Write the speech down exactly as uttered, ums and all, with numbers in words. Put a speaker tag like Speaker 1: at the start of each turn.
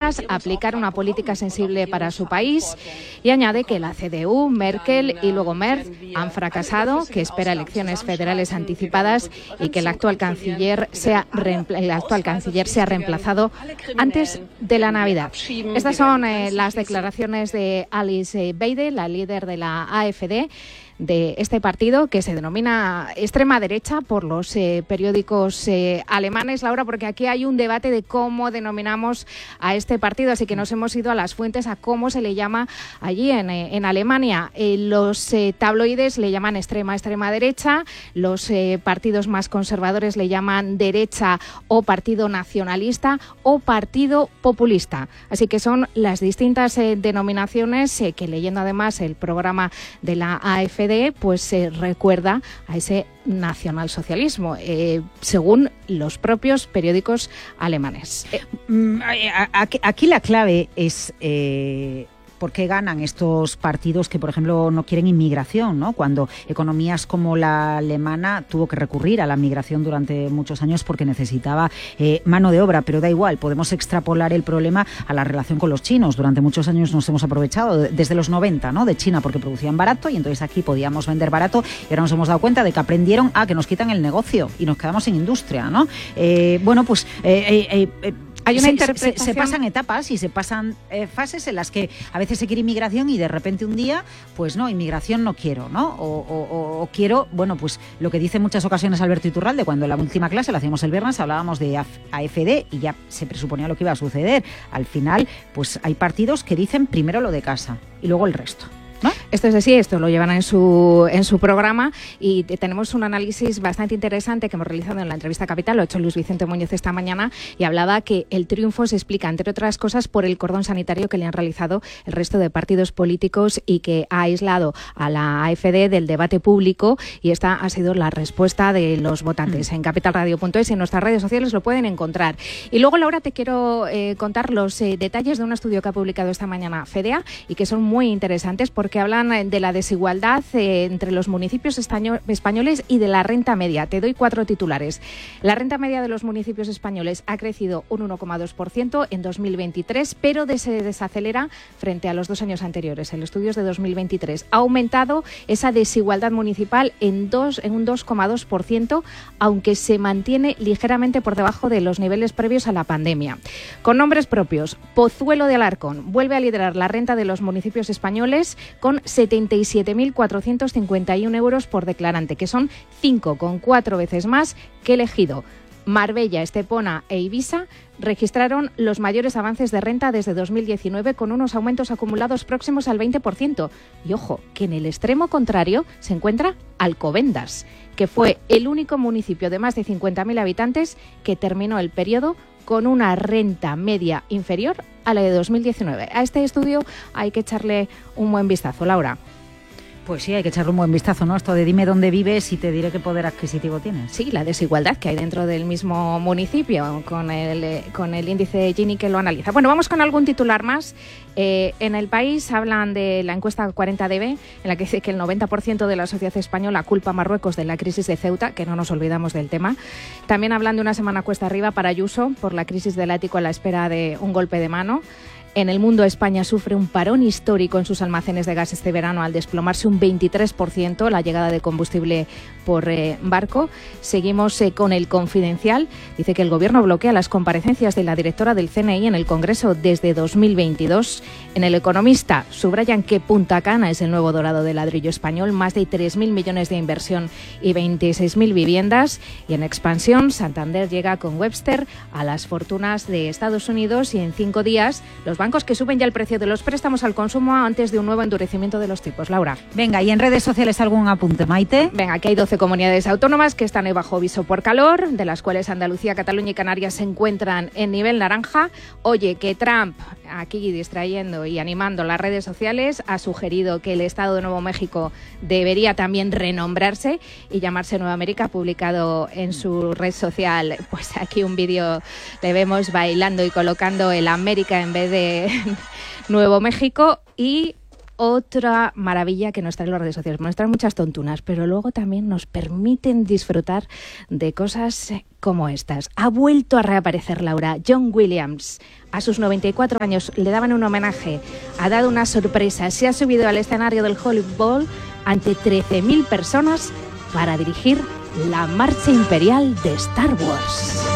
Speaker 1: Bruselas aplicar una política sensible para su país y añade que la C D U, Merkel y luego Merz han fracasado, que espera elecciones federales anticipadas y que el actual canciller sea, el actual canciller sea reemplazado antes de la Navidad. Estas son eh, las declaraciones de Alice Weidel, la líder de la A F D, de este partido que se denomina extrema derecha por los eh, periódicos eh, alemanes, Laura, porque aquí hay un debate de cómo denominamos a este partido, así que nos hemos ido a las fuentes, a cómo se le llama allí en, eh, en Alemania. Eh, los eh, tabloides le llaman extrema, extrema derecha, los eh, partidos más conservadores le llaman derecha o partido nacionalista o partido populista. Así que son las distintas eh, denominaciones eh, que, leyendo además el programa de la A F D, pues se eh, recuerda a ese nacionalsocialismo, eh, según los propios periódicos alemanes.
Speaker 2: Eh, aquí, aquí la clave es eh, por qué ganan estos partidos que, por ejemplo, no quieren inmigración, ¿no? Cuando economías como la alemana tuvo que recurrir a la migración durante muchos años porque necesitaba eh, mano de obra, pero da igual, podemos extrapolar el problema a la relación con los chinos. Durante muchos años nos hemos aprovechado, desde los noventa, ¿no?, de China porque producían barato y entonces aquí podíamos vender barato y ahora nos hemos dado cuenta de que aprendieron a que nos quitan el negocio y nos quedamos sin industria, ¿no? Eh, bueno, pues... Eh, eh, eh,
Speaker 1: Hay una
Speaker 2: se,
Speaker 1: interpretación...
Speaker 2: se, se pasan etapas y se pasan eh, fases en las que a veces se quiere inmigración y de repente un día, pues no, inmigración no quiero, ¿no? O, o, o, o quiero, bueno, pues lo que dice en muchas ocasiones Alberto Iturralde, cuando en la última clase la hacíamos el viernes, hablábamos de A F D y ya se presuponía lo que iba a suceder. Al final, pues hay partidos que dicen primero lo de casa y luego el resto, ¿no?
Speaker 1: Esto es así, esto lo llevan en su en su programa y tenemos un análisis bastante interesante que hemos realizado en la entrevista Capital, lo ha hecho Luis Vicente Muñoz esta mañana y hablaba que el triunfo se explica, entre otras cosas, por el cordón sanitario que le han realizado el resto de partidos políticos y que ha aislado a la A F D del debate público, y esta ha sido la respuesta de los votantes. En capital radio punto es y en nuestras redes sociales lo pueden encontrar. Y luego, Laura, te quiero eh, contar los eh, detalles de un estudio que ha publicado esta mañana FEDEA y que son muy interesantes porque hablan de la desigualdad eh, entre los municipios españoles y de la renta media. Te doy cuatro titulares. La renta media de los municipios españoles ha crecido un uno coma dos por ciento en dos mil veintitrés, pero se desacelera frente a los dos años anteriores. El estudio es de dos mil veintitrés. Ha aumentado esa desigualdad municipal en, dos, en un dos coma dos por ciento, aunque se mantiene ligeramente por debajo de los niveles previos a la pandemia. Con nombres propios, Pozuelo de Alarcón vuelve a liderar la renta de los municipios españoles con setenta y siete mil cuatrocientos cincuenta y uno euros por declarante, que son cinco coma cuatro veces más que el Ejido. Marbella, Estepona e Ibiza registraron los mayores avances de renta desde dos mil diecinueve, con unos aumentos acumulados próximos al veinte por ciento. Y ojo, que en el extremo contrario se encuentra Alcobendas, que fue el único municipio de más de cincuenta mil habitantes que terminó el periodo con una renta media inferior a la de dos mil diecinueve. A este estudio hay que echarle un buen vistazo, Laura.
Speaker 2: Pues sí, hay que echarle un buen vistazo, ¿no? Esto de dime dónde vives y te diré qué poder adquisitivo tienes.
Speaker 1: Sí, la desigualdad que hay dentro del mismo municipio, con el, con el índice de Gini que lo analiza. Bueno, vamos con algún titular más. Eh, en El País hablan de la encuesta cuarenta D B, en la que dice que el noventa por ciento de la sociedad española culpa a Marruecos de la crisis de Ceuta, que no nos olvidamos del tema. También hablan de una semana cuesta arriba para Ayuso por la crisis del ático a la espera de un golpe de mano. En El Mundo, España sufre un parón histórico en sus almacenes de gas este verano al desplomarse un veintitrés por ciento la llegada de combustible por eh, barco. Seguimos eh, con El Confidencial. Dice que el Gobierno bloquea las comparecencias de la directora del C N I en el Congreso desde dos mil veintidós. En El Economista subrayan que Punta Cana es el nuevo dorado de ladrillo español, más de tres mil millones de inversión y veintiséis mil viviendas. Y en Expansión, Santander llega con Webster a las fortunas de Estados Unidos y en cinco días los bancos que suben ya el precio de los préstamos al consumo antes de un nuevo endurecimiento de los tipos. Laura.
Speaker 2: Venga, ¿y en redes sociales algún apunte, Maite?
Speaker 1: Venga, aquí hay doce comunidades autónomas que están bajo aviso por calor, de las cuales Andalucía, Cataluña y Canarias se encuentran en nivel naranja. Oye, que Trump, aquí distrayendo y animando las redes sociales, ha sugerido que el Estado de Nuevo México debería también renombrarse y llamarse Nueva América. Ha publicado en su red social, pues aquí un vídeo, le vemos bailando y colocando el América en vez de Nuevo México. Y otra maravilla que nos traen las redes sociales. Nos traen muchas tontunas, pero luego también nos permiten disfrutar de cosas como estas. Ha vuelto a reaparecer Laura. John Williams, a sus noventa y cuatro años, le daban un homenaje, ha dado una sorpresa, se ha subido al escenario del Hollywood Bowl ante trece mil personas para dirigir la marcha imperial de Star Wars.